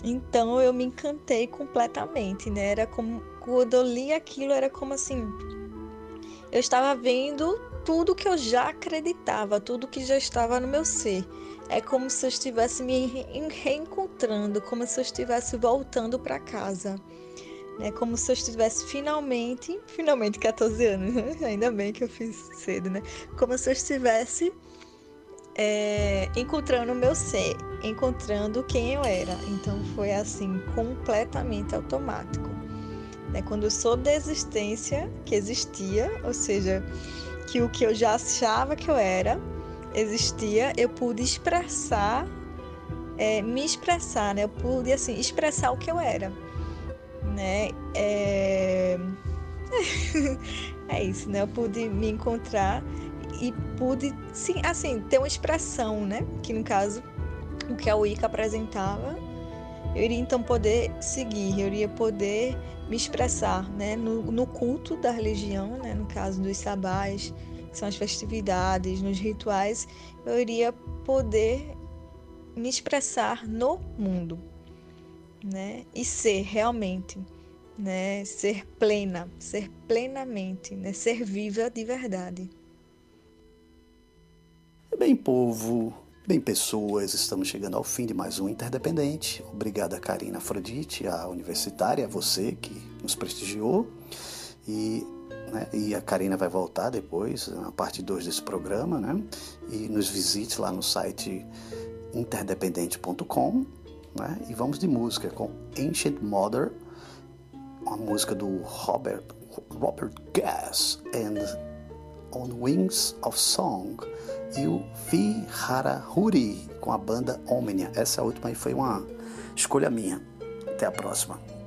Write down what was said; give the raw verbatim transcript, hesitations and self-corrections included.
Então eu me encantei completamente, né? Era como quando eu li aquilo, era como assim, eu estava vendo tudo que eu já acreditava, tudo que já estava no meu ser. É como se eu estivesse me re- reencontrando, como se eu estivesse voltando para casa. É como se eu estivesse finalmente, finalmente catorze anos, né? Ainda bem que eu fiz cedo, né? Como se eu estivesse é, encontrando o meu ser, encontrando quem eu era. Então foi assim, completamente automático. Né? Quando eu soube da existência que existia, ou seja, que o que eu já achava que eu era existia, eu pude expressar, é, me expressar, né? Eu pude assim expressar o que eu era, né? É, é isso, né? Eu pude me encontrar e pude, sim, assim, ter uma expressão, né? Que no caso, o que a Wicca apresentava, eu iria então poder seguir, eu iria poder me expressar, né? No, no culto da religião, né? No caso dos sabás, que são as festividades, nos rituais, eu iria poder me expressar no mundo, né? E ser realmente, né? Ser plena, ser plenamente, né? Ser viva de verdade. Bem, povo, bem, pessoas, estamos chegando ao fim de mais um Interdependente. Obrigado a Karina Afrodite, a universitária, a você que nos prestigiou. E, né, e a Karina vai voltar depois, na parte dois desse programa, né? E nos visite lá no site interdependente ponto com, né? E vamos de música com Ancient Mother, uma música do Robert, Robert Gass, and On Wings of Song, e o Fi Harahuri com a banda Omnia. Essa última aí foi uma escolha minha. Até a próxima.